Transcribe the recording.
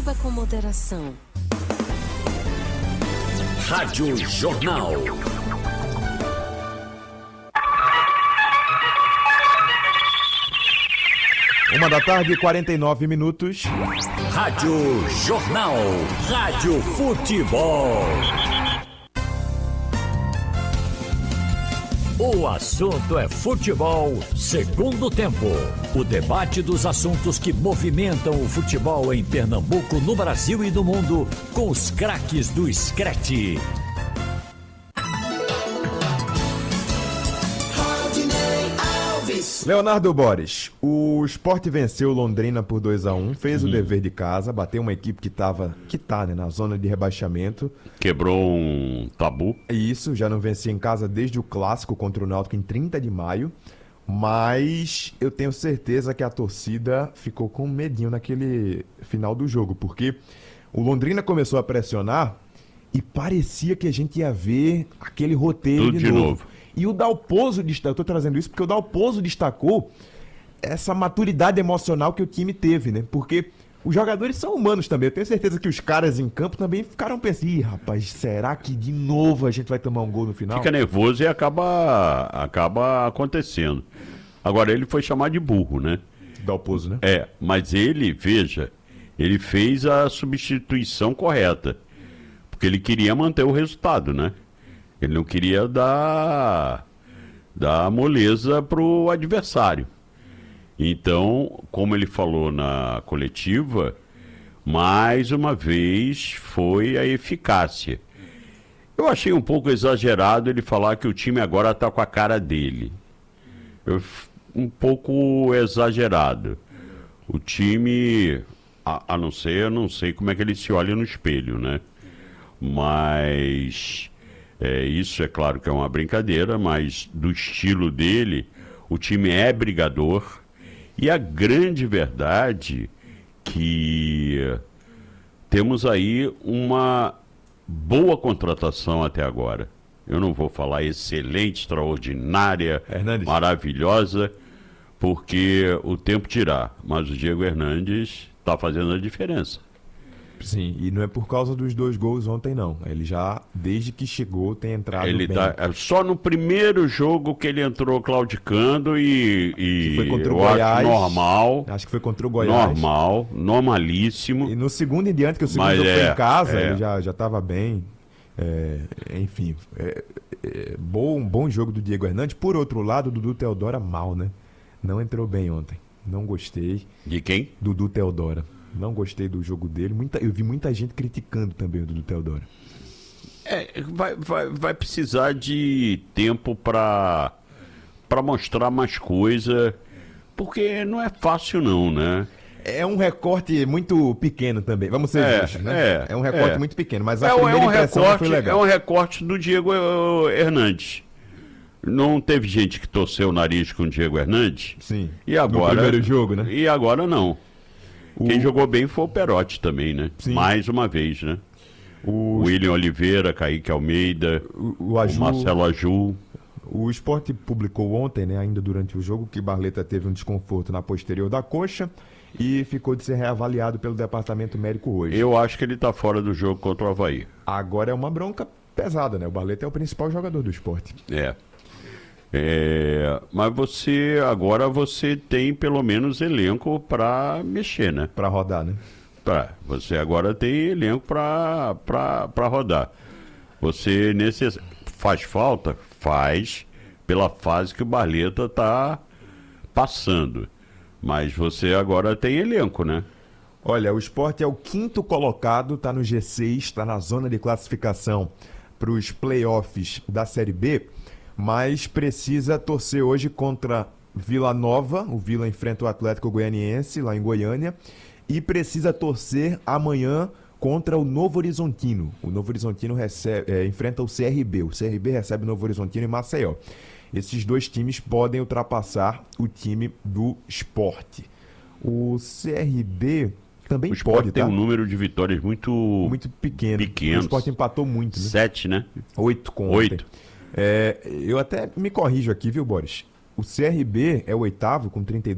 Beba com moderação. Rádio Jornal. Uma da tarde, 49 minutos. Rádio Jornal. Rádio Futebol. O assunto é futebol, segundo tempo. O debate dos assuntos que movimentam o futebol em Pernambuco, no Brasil e no mundo, com os craques do Screte. Leonardo Boris, o Sport venceu Londrina por 2-1, fez o dever de casa, bateu uma equipe que tá, né, na zona de rebaixamento. Quebrou um tabu. Isso, já não vencia em casa desde o clássico contra o Náutico em 30 de maio, mas eu tenho certeza que a torcida ficou com medinho naquele final do jogo, porque o Londrina começou a pressionar e parecia que a gente ia ver aquele roteiro tudo de novo. E o Dalpozo destacou, eu tô trazendo isso porque o Dalpozo destacou essa maturidade emocional que o time teve, né? Porque os jogadores são humanos também. Eu tenho certeza que os caras em campo também ficaram pensando, ih, rapaz, será que de novo a gente vai tomar um gol no final? Fica nervoso e acaba acontecendo. Agora, ele foi chamado de burro, né? Dalpozo, né? Mas ele fez a substituição correta. Porque ele queria manter o resultado, né? Ele não queria dar moleza pro adversário. Então, como ele falou na coletiva, mais uma vez foi a eficácia. Eu achei um pouco exagerado ele falar que o time agora está com a cara dele. Um pouco exagerado. O time, eu não sei como é que ele se olha no espelho, né? Mas isso é claro que é uma brincadeira, mas do estilo dele, o time é brigador. E a grande verdade que temos aí uma boa contratação até agora. Eu não vou falar excelente, extraordinária, Hernandes, maravilhosa, porque o tempo dirá. Mas o Diego Hernandes está fazendo a diferença. Sim, e não é por causa dos 2 gols ontem, não. Ele já, desde que chegou, tem entrado bem. Só no primeiro jogo que ele entrou claudicando que foi contra o Goiás. Normal. Acho que foi contra o Goiás. Normalíssimo. E no segundo em diante, que o segundo jogo foi em casa, ele já estava bem. Enfim, bom jogo do Diego Hernandes. Por outro lado, o Dudu Teodora mal, né? Não entrou bem ontem. Não gostei. De quem? Dudu Teodora. Não gostei do jogo dele. Eu vi muita gente criticando também o Dudu Teodora. Vai precisar de tempo para mostrar mais coisa, porque não é fácil não, né? É um recorte muito pequeno também, vamos ser justos, né? É um recorte muito pequeno, mas a primeira impressão não foi legal. É um recorte do Diego Hernandes. Não teve gente que torceu o nariz com o Diego Hernandes? Sim, e agora, no primeiro jogo, né? E agora não. Quem jogou bem foi o Perotti também, né? Sim. Mais uma vez, né? O William Oliveira, Kaique Almeida, o Marcelo Aju. O Sport publicou ontem, né, ainda durante o jogo, que Barleta teve um desconforto na posterior da coxa e ficou de ser reavaliado pelo departamento médico hoje. Eu acho que ele tá fora do jogo contra o Avaí. Agora é uma bronca pesada, né? O Barleta é o principal jogador do Sport. Mas você tem pelo menos elenco para mexer, né? Para rodar, né? Você agora tem elenco para rodar. Você faz falta? Faz, pela fase que o Barleta tá passando. Mas você agora tem elenco, né? Olha, o Sport é o 5º colocado, tá no G6, tá na zona de classificação para os playoffs da Série B, mas precisa torcer hoje contra Vila Nova. O Vila enfrenta o Atlético Goianiense lá em Goiânia e precisa torcer amanhã contra o Novo Horizontino. O Novo Horizontino enfrenta o CRB. O CRB recebe o Novo Horizontino em Maceió. Esses 2 times podem ultrapassar o time do Sport. O CRB também o Sport pode, tem tá? um número de vitórias muito pequeno. O Sport empatou muito, né? 7, né? 8 com 8. Eu até me corrijo aqui, viu, Boris? O CRB é o 8º com 32